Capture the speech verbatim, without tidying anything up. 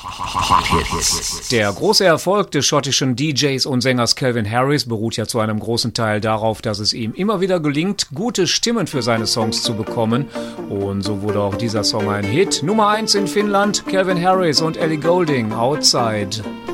Der große Erfolg des schottischen D Js und Sängers Calvin Harris beruht ja zu einem großen Teil darauf, dass es ihm immer wieder gelingt, gute Stimmen für seine Songs zu bekommen. Und so wurde auch dieser Song ein Hit. Nummer eins in Finnland, Calvin Harris und Ellie Goulding, Outside.